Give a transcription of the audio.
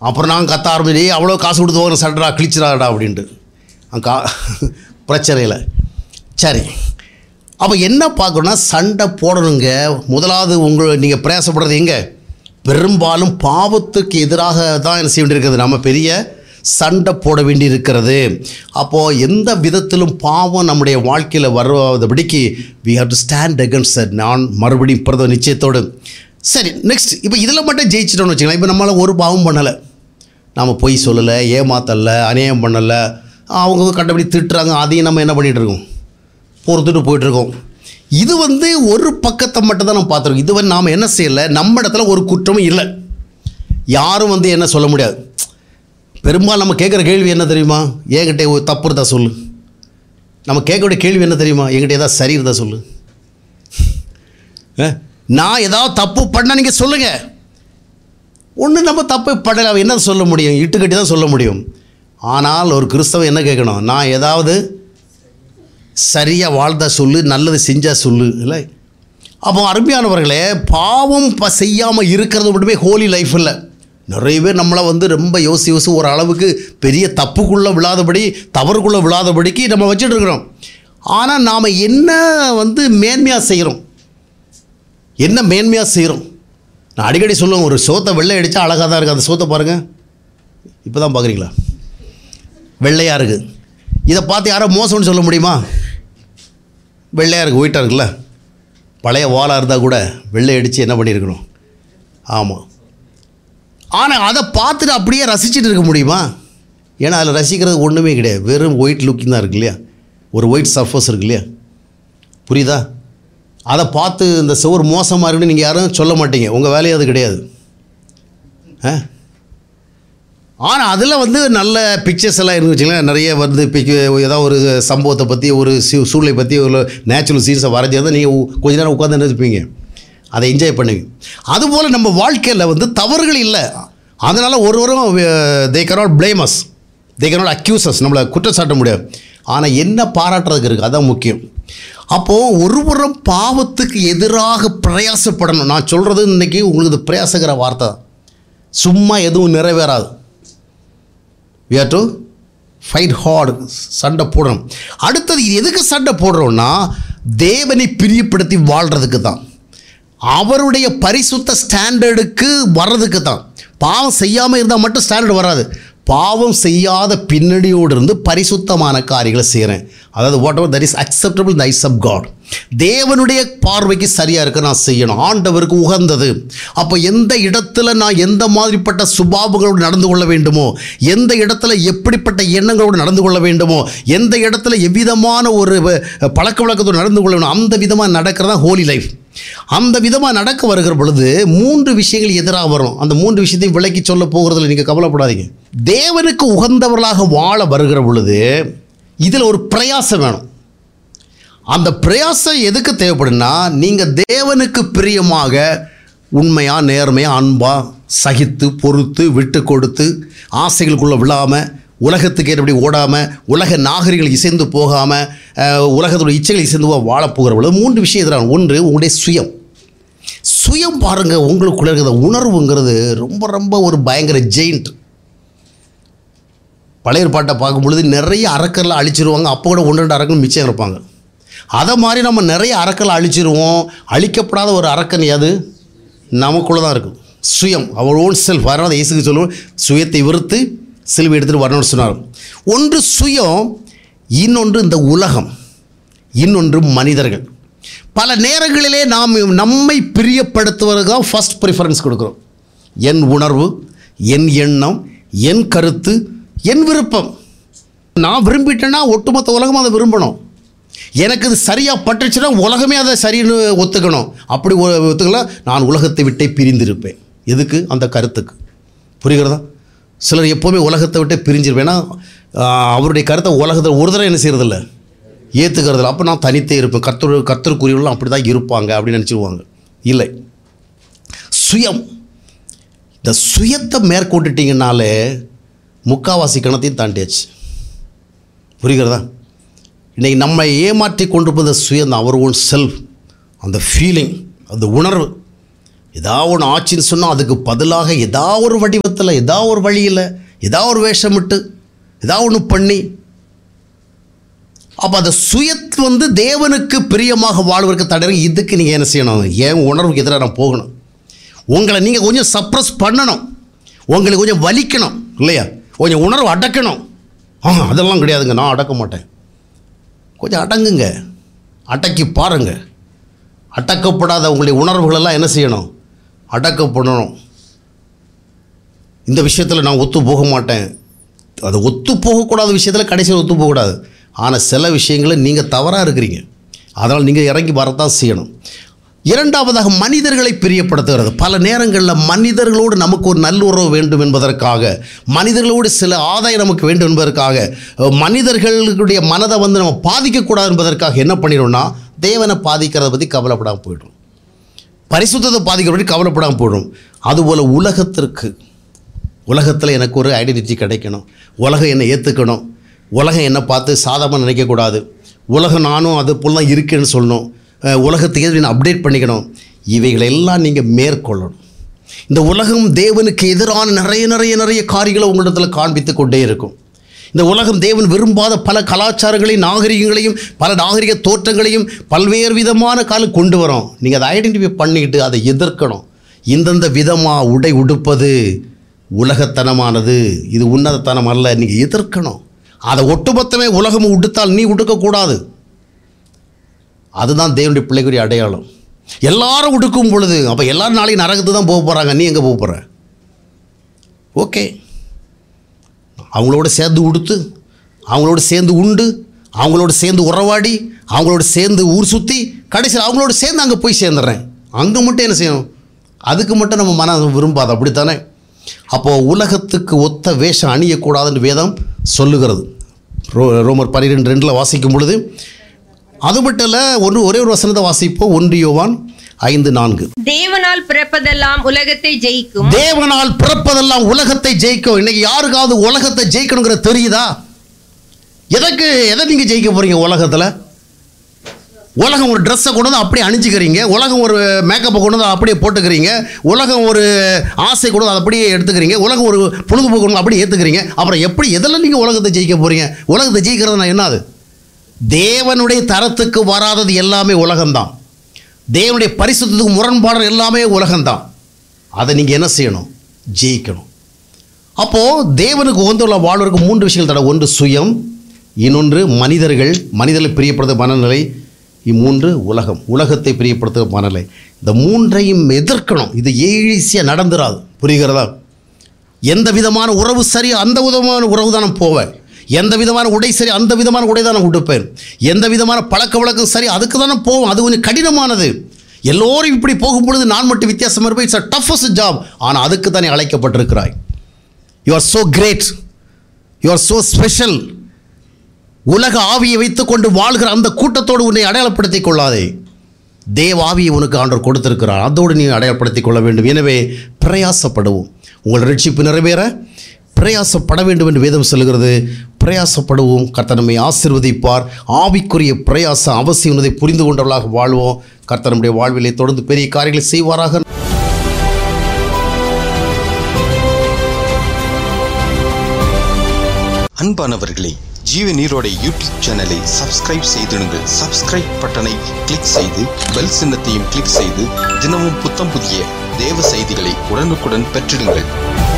அப்புறம் நாங்கள் கத்த ஆரம்பிச்சு அவ்வளோ காசு கொடுத்து போகிற சட்டரா கிழிச்சிடாடா அப்படின்ட்டு பிரச்சனையில். சரி, அப்போ என்ன பார்க்கணுன்னா சண்டை போடணுங்க. முதலாவது நீங்கள் பிரயாசப்படுறது எங்கே? பெரும்பாலும் பாவத்துக்கு எதிராக தான் என்ன செய்ய வேண்டியிருக்கிறது, நம்ம பெரிய சண்டை போட வேண்டி இருக்கிறது. அப்போது எந்த விதத்திலும் பாவம் நம்முடைய வாழ்க்கையில் வருவதபடிக்கு we have to stand against that. நான் மறுபடியும் பிரத நிச்சயத்தோடு. சரி, நெக்ஸ்ட் இப்போ இதில் மட்டும் ஜெயிச்சிட்டோன்னு வச்சுக்கலாம். இப்போ நம்மளால் ஒரு பாவம் பண்ணலை, நம்ம பொய் சொல்லலை, ஏமாத்தலை, அநியாயம் பண்ணலை, அவங்க கண்டபடி திட்டுறாங்க, அதையும் நம்ம என்ன பண்ணிகிட்ருக்கோம், பொறுத்துட்டு போயிட்டுருக்கோம். இது ஒரு பக்கத்தை மட்டும் தான் நம்ம பார்த்துருக்கோம். இது நாம் என்ன செய்யலை, நம்ம இடத்துல ஒரு குற்றமும் இல்லை, யாரும் என்ன சொல்ல முடியாது. பெரும்பாலும் நம்ம கேட்குற கேள்வி என்ன தெரியுமா, என்கிட்ட ஒரு தப்பு இருந்தால் சொல்லு. நம்ம கேட்கக்கூடிய கேள்வி என்ன தெரியுமா, என்கிட்ட ஏதாவது சரி இருந்தால் சொல்லு. நான் ஏதாவது தப்பு பண்ணால் நீங்கள் சொல்லுங்கள். ஒன்று நம்ம தப்பு பண்ணலை, என்ன சொல்ல முடியும், இட்டுக்கட்டி தான் சொல்ல முடியும். ஆனால் ஒரு கிறிஸ்தவன் என்ன கேட்கணும், நான் ஏதாவது சரியாக வாழ்ந்தா சொல்லு, நல்லது செஞ்சால் சொல்லு. இல்லை, அப்போ அருமையானவர்களே, பாவம் செய்யாமல் இருக்கிறது மட்டுமே ஹோலி லைஃப் இல்லை. நிறைய பேர் நம்மளை ரொம்ப யோசி ஒரு அளவுக்கு பெரிய தப்புக்குள்ளே விழாதபடி, தவறுக்குள்ளே விழாதபடிக்கு நம்ம வச்சுட்டு இருக்கிறோம். ஆனால் நாம் என்ன மேன்மையாக செய்கிறோம், என்ன மேன்மையாக செய்கிறோம். நான் அடிக்கடி சொல்லுவேன், ஒரு சோத்தை வெள்ளை அடித்தா அழகாக தான் இருக்குது. அந்த சோத்தை பாருங்கள், இப்போ தான் பார்க்குறீங்களா, வெள்ளையாக இருக்குது. இதை பார்த்து யாரோ மோசம்னு சொல்ல முடியுமா? வெள்ளையாக இருக்குது, ஒயிட்டாக இருக்குல்ல. பழைய வாலாக இருந்தால் கூட வெள்ளை அடித்து என்ன பண்ணியிருக்கணும். ஆமாம், ஆனால் அதை பார்த்துட்டு அப்படியே ரசிச்சுட்டு இருக்க முடியுமா? ஏன்னா அதில் ரசிக்கிறது ஒன்றுமே கிடையாது, வெறும் ஒயிட் லுக்கிங் தான் இருக்கு இல்லையா, ஒரு ஒயிட் சர்ஃபஸ் இருக்கு இல்லையா, புரியுதா? அதை பார்த்து இந்த சுவர் மோசமாக இருக்குன்னு நீங்கள் யாரும் சொல்ல மாட்டீங்க, உங்கள் வேலையே அது கிடையாது. ஆனால் அதில் நல்ல பிக்சர்ஸ் எல்லாம் இருந்து வச்சுங்களேன், நிறைய ஏதாவது ஒரு சம்பவத்தை பற்றி, ஒரு சூழ்நிலை பற்றி, ஒரு நேச்சுரல் சீன்ஸை வரைஞ்சி நீங்கள் கொஞ்ச நேரம் உட்காந்து நினைப்பீங்க, அதை என்ஜாய் பண்ணுவீங்க. அதுபோல் நம்ம வாழ்க்கையில் தவறுகள் இல்லை, அதனால் ஒருவரும் they cannot blame us, they cannot accuse us, நம்மளை குற்றம் சாட்ட முடியாது. ஆனால் என்ன பாராட்டுறதுக்கு இருக்குது, அதுதான் முக்கியம். அப்போது ஒருவரும் பாவத்துக்கு எதிராக பிரயாசப்படணும். நான் சொல்கிறது இன்றைக்கி உங்களுக்கு பிரயாசங்கிற வார்த்தை, சும்மா எதுவும் நிறைவேறாது. we have to fight hard, சண்டை போடணும். அடுத்தது இது எதுக்கு சண்டை போடுறோன்னா, தேவனை பிரியப்படுத்தி வாழ்கிறதுக்கு தான், அவருடைய பரிசுத்த ஸ்டாண்டர்டுக்கு வர்றதுக்கு தான். பாவம் செய்யாமல் இருந்தால் மட்டும் ஸ்டாண்டர்டு வராது, பாவம் செய்யாத பின்னணியோடு இருந்து பரிசுத்தமான காரியங்களை செய்கிறேன். அதாவது what ever that is acceptable the eyes of God, தேவனுடைய பார்வைக்கு சரியாக இருக்க நான் செய்யணும், ஆண்டவருக்கு உகந்தது. அப்போ எந்த இடத்துல நான் எந்த மாதிரிப்பட்ட சுபாவங்களோடு நடந்து கொள்ள வேண்டுமோ, எந்த இடத்துல எப்படிப்பட்ட எண்ணங்களோடு நடந்து கொள்ள வேண்டுமோ, எந்த இடத்துல எவ்விதமான ஒரு பழக்க வழக்கத்தோடு நடந்து கொள்ள வேணும், அந்த விதமாக நடக்கிறதா ஹோலி லைஃப். அந்த விதமாக நடக்க வருகிற பொழுது 3 விஷயங்கள் எதிராக வரும். அந்த 3 விஷயத்தையும் விளக்கி சொல்ல போகிறதில்ல, நீங்கள் கவலைப்படாதீங்க. தேவனுக்கு உகந்தவர்களாக வாழ வருகிற பொழுது இதில் ஒரு பிரயாசம் வேணும். அந்த பிரயாசம் எதுக்கு தேவைப்படுன்னா, நீங்கள் தேவனுக்கு பிரியமாக உண்மையாக, நேர்மையாக, அன்பாக, சகித்து, பொறுத்து, விட்டு கொடுத்து, ஆசைகளுக்குள்ளே விழாமல், உலகத்துக்கு ஏற்றபடி ஓடாமல், உலக நாகரிகள் இசைந்து போகாமல், உலகத்தோட இச்சைகள் இசைந்து வாழப்போகிற பொழுது 3 விஷயம் எதிராக. ஒன்று, உங்களுடைய சுயம் பாருங்கள், உங்களுக்குள்ள இருக்கிற உணர்வுங்கிறது ரொம்ப ரொம்ப ஒரு பயங்கர ஜெயிண்ட். பழைய பாட்டை பார்க்கும் பொழுது நிறைய அரக்கெல்லாம் அழிச்சிருவாங்க, அப்போ கூட 1-2 அரக்கன் மிச்சம் இருப்பாங்க. அதை மாதிரி நம்ம நிறைய அரக்கெல்லாம் அழிச்சிருவோம். அழிக்கப்படாத ஒரு அரக்கன் அது நமக்குள்ளே தான் இருக்கும், சுயம், அவர் ஓன் செல்ஃப். அதனால் இயேசுக்கு சொல்லுவோம், சுயத்தை விருத்து சிலுவை எடுத்துகிட்டு வரணும்னு சொன்னார். ஒன்று சுயம், இன்னொன்று இந்த உலகம், இன்னொன்று மனிதர்கள். பல நேரங்களிலே நாம் நம்மை பிரியப்படுத்துவதற்காக ஃபஸ்ட் ப்ரிஃபரன்ஸ் கொடுக்குறோம். என் உணர்வு, என் எண்ணம், என் கருத்து, என் விருப்பம். நான் விரும்பிட்டேன்னா ஒட்டுமொத்த உலகம் அதை விரும்பணும். எனக்கு இது சரியாக பட்டுச்சுன்னா உலகமே அதை சரின்னு ஒத்துக்கணும். அப்படி ஒத்துக்கலாம், நான் உலகத்தை விட்டே பிரிந்திருப்பேன். எதுக்கு? அந்த கருத்துக்கு. புரிகிறதா? சிலர் எப்போவுமே உலகத்தை விட்டே பிரிஞ்சிருப்பேன்னா அவருடைய கருத்தை உலகத்தில் ஒரு தடவை என்ன செய்கிறதில்ல, ஏற்றுக்கிறதில்ல. அப்போ நான் தனித்தே இருப்பேன், கர்த்தருக்குரியவர்களும் அப்படி தான் இருப்பாங்க அப்படின்னு நினச்சிடுவாங்க. இல்லை, சுயம். இந்த சுயத்தை மேற்கொண்டுட்டிங்கனாலே முக்காவாசி கணத்தையும் தாண்டியாச்சு. புரிகிறதா? இன்றைக்கி நம்ம ஏமாற்றி கொண்டு போகிற சுயம் தான், அவர் ஓன் செல்ஃப், அந்த ஃபீலிங், அந்த உணர்வு. ஏதாவது ஒன்று ஆச்சுன்னு சொன்னால் அதுக்கு பதிலாக ஏதாவது ஒரு வடிவத்தில், ஏதாவது ஒரு வழியில், ஏதாவது ஒரு வேஷமிட்டு, ஏதாவது ஒன்று பண்ணி, அப்போ அந்த சுயத்து தேவனுக்கு பிரியமாக வாழ்வதற்கு தடவை. இதுக்கு நீங்கள் என்ன செய்யணும்? என் உணர்வுக்கு எதிராக நான் போகணும். உங்களை நீங்கள் கொஞ்சம் சப்ரஸ் பண்ணணும், உங்களுக்கு கொஞ்சம் வலிக்கணும் இல்லையா? கொஞ்சம் உணர்வு அடக்கணும். அதெல்லாம் கிடையாதுங்க, நான் அடக்க மாட்டேன். கொஞ்சம் அடங்குங்க, அடக்கி பாருங்கள். அடக்கப்படாத உங்களுடைய உணர்வுகளெல்லாம் என்ன செய்யணும்? அடக்கப்படணும். இந்த விஷயத்தில் நான் ஒத்து போக மாட்டேன். அது ஒத்து போகக்கூடாத விஷயத்தில் கடைசியில் ஒத்து போகக்கூடாது. ஆனால் சில விஷயங்களில் நீங்கள் தவறாக இருக்கிறீங்க, அதனால் நீங்கள் இறங்கி வரத்தான் செய்யணும். இரண்டாவதாக மனிதர்களை பிரியப்படுத்துகிறது. பல நேரங்களில் மனிதர்களோடு நமக்கு ஒரு நல்லுறவு வேண்டும் என்பதற்காக, மனிதர்களோடு சில ஆதாயம் நமக்கு வேண்டும் என்பதற்காக, மனிதர்களுடைய மனதை நம்ம பாதிக்கக்கூடாது என்பதற்காக என்ன பண்ணிடும்னா, தேவனை பாதிக்கிறத பற்றி கவலைப்படாமல் போய்டும், பரிசுத்தத்தை பாதிக்கிறத பற்றி கவலைப்படாமல் போய்டும். அதுபோல் உலகத்தில் எனக்கு ஒரு ஐடென்டிட்டி கிடைக்கணும், உலகம் என்னை ஏற்றுக்கணும், உலகம் என்னை பார்த்து சாதாரணமாக நினைக்கக்கூடாது, உலகம் நானும் அது போல் தான் இருக்கேன்னு சொல்லணும், உலகத்துக்கு நான் அப்டேட் பண்ணிக்கணும். இவைகளெல்லாம் நீங்கள் மேற்கொள்ளணும். இந்த உலகம் தேவனுக்கு எதிரான நிறைய காரியங்களை உங்களிடத்தில் காண்பித்து கொண்டே இருக்கும். இந்த உலகம் தேவன் விரும்பாத பல கலாச்சாரங்களையும் நாகரிகங்களையும் பல நாகரிக தோற்றங்களையும் பல்வேறு விதமான காலம் கொண்டு வரோம். நீங்கள் அதை ஐடென்டிஃபை பண்ணிக்கிட்டு அதை எதிர்க்கணும். இந்தந்த விதமாக உடை உடுப்பது உலகத்தனமானது, இது உன்னதத்தனம் அல்ல, நீங்கள் எதிர்க்கணும். அதை ஒட்டுமொத்தமே உலகம் உடுத்தால் நீ உடுக்கக்கூடாது. அதுதான் தேவனுடைய பிள்ளைக்குரிய அடையாளம். எல்லாரும் உடுக்கும் பொழுது அப்போ எல்லாரும் நாளைக்கு நரகத்துக்கு தான் போக போகிறாங்க, நீ எங்கே போக போகிற? ஓகே, அவங்களோட சேர்ந்து உடுத்து, அவங்களோட சேர்ந்து உண்டு, அவங்களோட சேர்ந்து உறவாடி, அவங்களோட சேர்ந்து ஊர் சுற்றி, கடைசியில் அவங்களோட சேர்ந்து அங்கே போய் சேர்ந்துடுறேன். அங்கே மட்டும் என்ன செய்யணும்? அதுக்கு மட்டும் நம்ம மனம் விரும்பாது, அப்படித்தானே? அப்போது உலகத்துக்கு ஒத்த வேஷம் அணியக்கூடாதுன்னு வேதம் சொல்லுகிறது. ரோமர் 12:2 வாசிக்கும் பொழுது அது மட்டும் இல்லை, ஒரே ஒரு வசனத்தை வாசிப்போம். 1 யோவான் 5:4. தேவனால் பிறப்பதெல்லாம் உலகத்தை ஜெயிக்கும். தேவனால் பிறப்பதெல்லாம் உலகத்தை ஜெயிக்கும். இன்னைக்கு யாருக்காவது உலகத்தை ஜெயிக்கணுங்கிற தெரியுதா? எதை நீங்கள் ஜெயிக்க போகிறீங்க உலகத்தில்? உலகம் ஒரு ட்ரெஸ்ஸை கொண்டு வந்து அப்படியே அணிஞ்சிக்கிறீங்க, உலகம் ஒரு மேக்கப்பை கொண்டு வந்து அப்படியே போட்டுக்கிறீங்க, உலகம் ஒரு ஆசை கொண்டு வந்து அப்படியே எடுத்துக்கிறீங்க, உலகம் ஒரு பொழுதுபோக்கு கொண்டு அப்படியே ஏற்றுக்கிறீங்க. அப்புறம் எப்படி எதில் நீங்கள் உலகத்தை ஜெயிக்க போகிறீங்க? உலகத்தை ஜெயிக்கிறதுனா என்னது? தேவனுடைய தரத்துக்கு வராதது எல்லாமே உலகம்தான். தேவனுடைய பரிசுத்தத்துக்கு முரண்பாடு எல்லாமே உலகம்தான். அதை நீங்கள் என்ன செய்யணும்? ஜெயிக்கணும். அப்போது தேவனுக்கு உகந்துள்ள வாழ்வதற்கு 3 விஷயங்கள் தடவை. ஒன்று சுயம், இன்னொன்று மனிதர்களை பிரியப்படுத்த மனநிலை, 3 உலகத்தை பிரியப்படுத்த மனநிலை. இந்த 3ஐயும் எதிர்க்கணும். இது ஈஸியாக நடந்துராது, புரிகிறதா? எந்த விதமான உறவு சரி அந்த விதமான உறவு தான் நான் போவேன், எந்த விதமான உடை சரி அந்த விதமான உடை தான் நான் உடுப்பேன், எந்த விதமான பழக்க வழக்கம் சரி அதுக்கு தானே போவோம். அது கொஞ்சம் கடினமானது. எல்லோரும் இப்படி போகும்பொழுது நான் மட்டும் வித்தியாசமாக இருப்பேன். It's a toughest job. ஆனால் அதுக்கு தானே அழைக்கப்பட்டிருக்கிறாய். You are so great, you are so special. உலக ஆவியை வைத்துக்கொண்டு வாழ்கிற அந்த கூட்டத்தோடு உன்னை அடையாளப்படுத்திக் கொள்ளாதே. தேவ ஆவியை உனக்கு ஆண்டவர் கொடுத்திருக்கிறார், அதோடு நீ அடையாளப்படுத்திக் கொள்ள வேண்டும். எனவே பிரயாசப்படுவோம். உங்கள் ரட்சிப்பு நிறைவேற பிரயாசப்பட வேண்டும் என்று வேதம் சொல்லுகிறது. பிரயாசப்படுவோம். கர்த்தர் நம்மை ஆசீர்வதிப்பார். ஆவிக்குரிய பிரயாசம் அவசியம் என்பதை புரிந்து கொண்டவர்களாக வாழ்வோம். கர்த்தர் நம்முடைய வாழ்விலே தொடர்ந்து பெரிய காரியங்களை செய்வாராக. அன்பானவர்களே, ஜீவ நீரோட யூடியூப் சேனலை சப்ஸ்கிரைப் செய்திடுங்கள். சப்ஸ்கிரைப் பட்டனை கிளிக் செய்து பெல் சின்னத்தையும் கிளிக் செய்து தினமும் புத்தம் புதிய தேவ செய்திகளை உடனுக்குடன் பெற்றிடுங்கள்.